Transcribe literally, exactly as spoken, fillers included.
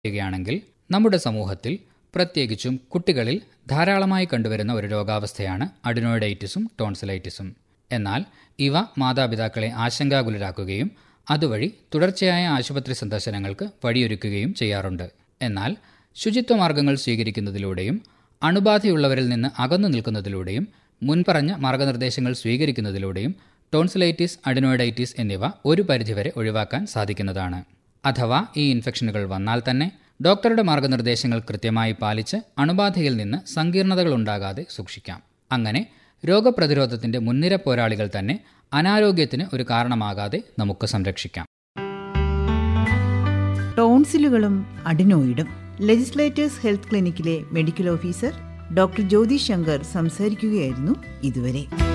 യാണെങ്കിൽ നമ്മുടെ സമൂഹത്തിൽ പ്രത്യേകിച്ചും കുട്ടികളിൽ ധാരാളമായി കണ്ടുവരുന്ന ഒരു രോഗാവസ്ഥയാണ് അഡിനോയിഡൈറ്റിസും ടോൺസിലൈറ്റിസും. എന്നാൽ ഇവ മാതാപിതാക്കളെ ആശങ്കാകുലരാക്കുകയും അതുവഴി തുടർച്ചയായ ആശുപത്രി സന്ദർശനങ്ങൾക്ക് വഴിയൊരുക്കുകയും ചെയ്യാറുണ്ട്. എന്നാൽ ശുചിത്വ മാർഗങ്ങൾ സ്വീകരിക്കുന്നതിലൂടെയും അണുബാധയുള്ളവരിൽ നിന്ന് അകന്നു നിൽക്കുന്നതിലൂടെയും മുൻപറഞ്ഞ മാർഗനിർദ്ദേശങ്ങൾ സ്വീകരിക്കുന്നതിലൂടെയും ടോൺസിലൈറ്റിസ്, അഡിനോയിഡൈറ്റിസ് എന്നിവ ഒരു പരിധിവരെ ഒഴിവാക്കാൻ സാധിക്കുന്നതാണ്. അഥവാ ഈ ഇൻഫെക്ഷനുകൾ വന്നാൽ തന്നെ ഡോക്ടറുടെ മാർഗനിർദ്ദേശങ്ങൾ കൃത്യമായി പാലിച്ച് അണുബാധയിൽ നിന്ന് സങ്കീർണതകൾ ഉണ്ടാകാതെ സൂക്ഷിക്കാം. അങ്ങനെ രോഗപ്രതിരോധത്തിന്റെ മുൻനിര പോരാളികൾ തന്നെ അനാരോഗ്യത്തിന് ഒരു കാരണമാകാതെ നമുക്ക് സംരക്ഷിക്കാം. ടോൺസിലുകളും അഡിനോയിഡും legislators health ക്ലിനിക്കിലെ medical officer doctor ജ്യോതി ശങ്കർ സംസാരിക്കുകയായിരുന്നു ഇതുവരെ.